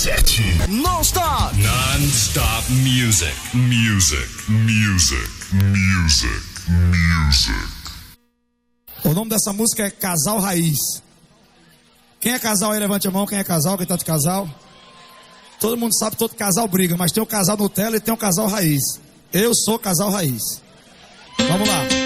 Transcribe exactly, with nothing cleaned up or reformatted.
sete. Non-stop. Non-stop music. Music. Music. Music. Music. O nome dessa música é Casal Raiz. Quem é casal aí, levante a mão. Quem é casal, quem tá de casal? Todo mundo sabe que todo casal briga, mas tem o casal Nutella e tem o casal Raiz. Eu sou casal Raiz. Vamos lá.